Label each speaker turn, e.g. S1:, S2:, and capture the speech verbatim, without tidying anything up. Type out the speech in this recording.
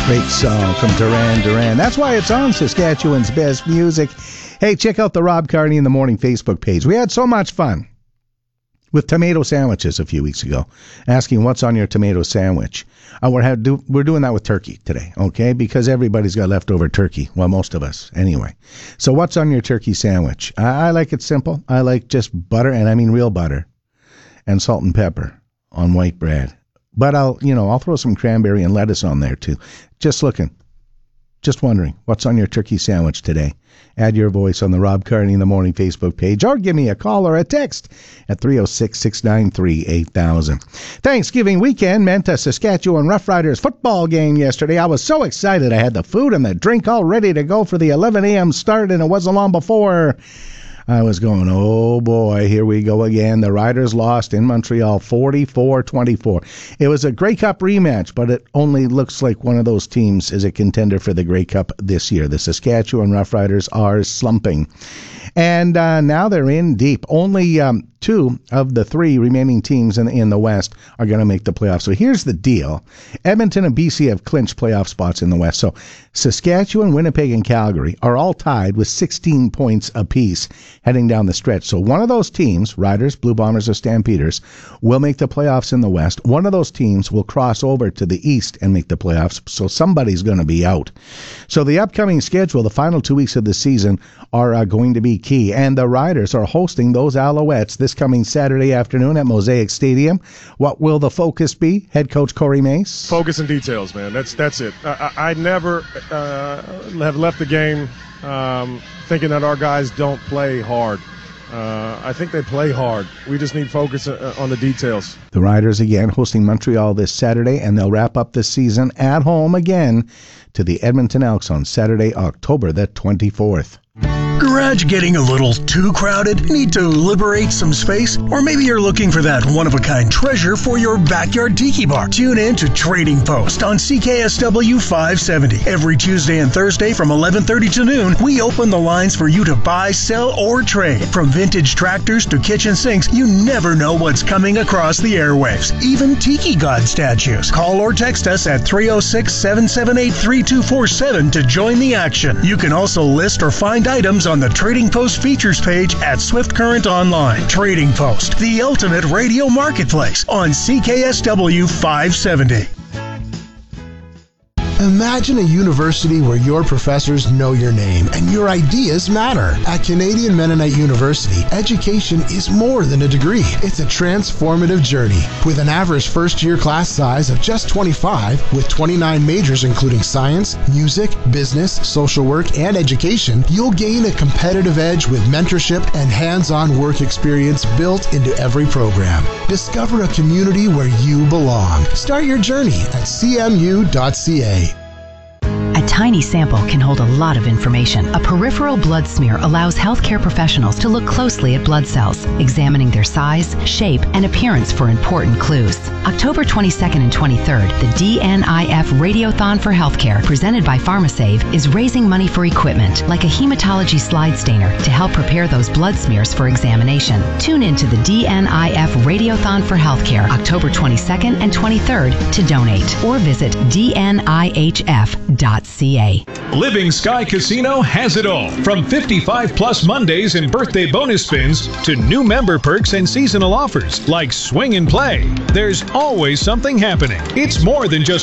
S1: Great song from Duran Duran. That's why it's on Saskatchewan's Best Music. Hey, check out the Rob Carney in the Morning Facebook page. We had so much fun with tomato sandwiches a few weeks ago, asking what's on your tomato sandwich. Uh, we're, have, do, we're doing that with turkey today, okay? Because everybody's got leftover turkey. Well, most of us, anyway. So what's on your turkey sandwich? I, I like it simple. I like just butter, and I mean real butter, and salt and pepper on white bread. But I'll, you know, I'll throw some cranberry and lettuce on there too. Just looking, just wondering, what's on your turkey sandwich today? Add your voice on the Rob Carney in the Morning Facebook page, or give me a call or a text at three oh six, six nine three, eight thousand. Thanksgiving weekend meant a Saskatchewan Roughriders football game yesterday. I was so excited. I had the food and the drink all ready to go for the eleven a.m. start, and it wasn't long before I was going, oh boy, here we go again. The Riders lost in Montreal forty-four twenty-four. It was a Grey Cup rematch, but it only looks like one of those teams is a contender for the Grey Cup this year. The Saskatchewan Roughriders are slumping. And uh, now they're in deep. Only um, two of the three remaining teams in, in the West are going to make the playoffs. So here's the deal. Edmonton and B C have clinched playoff spots in the West. So Saskatchewan, Winnipeg, and Calgary are all tied with sixteen points apiece heading down the stretch. So one of those teams, Riders, Blue Bombers, or Stampeders, will make the playoffs in the West. One of those teams will cross over to the East and make the playoffs. So somebody's going to be out. So the upcoming schedule, the final two weeks of the season, are uh, going to be key. And the Riders are hosting those Alouettes this coming Saturday afternoon at Mosaic Stadium. What will the focus be? Head coach Corey Mace?
S2: Focus and details, man. That's that's it. I, I, I never uh, have left the game um, thinking that our guys don't play hard. Uh, I think they play hard. We just need focus on the details.
S1: The Riders again hosting Montreal this Saturday, and they'll wrap up the season at home again to the Edmonton Elks on Saturday, October the twenty-fourth.
S3: Garage getting a little too crowded? Need to liberate some space? Or maybe you're looking for that one-of-a-kind treasure for your backyard tiki bar. Tune in to Trading Post on C K S W five seventy. Every Tuesday and Thursday from eleven thirty to noon, we open the lines for you to buy, sell, or trade. From vintage tractors to kitchen sinks, you never know what's coming across the airwaves. Even Tiki God statues. Call or text us at three oh six, seven seven eight, three two four seven to join the action. You can also list or find items on the Trading Post features page at Swift Current Online. Trading Post, the ultimate radio marketplace on C K S W five seventy.
S4: Imagine a university where your professors know your name and your ideas matter. At Canadian Mennonite University, education is more than a degree. It's a transformative journey. With an average first-year class size of just twenty-five, with twenty-nine majors including science, music, business, social work, and education, you'll gain a competitive edge with mentorship and hands-on work experience built into every program. Discover a community where you belong. Start your journey at c m u dot c a.
S5: A tiny sample can hold a lot of information. A peripheral blood smear allows healthcare professionals to look closely at blood cells, examining their size, shape, and appearance for important clues. October twenty-second and twenty-third, the D N I F Radiothon for Healthcare, presented by PharmaSave, is raising money for equipment like a hematology slide stainer to help prepare those blood smears for examination. Tune in to the D N I F Radiothon for Healthcare, October twenty-second and twenty-third to donate, or visit d n i h f dot c a.
S6: Living Sky Casino has it all. From fifty-five plus Mondays and birthday bonus spins to new member perks and seasonal offers like swing and play. There's always something happening. It's more than just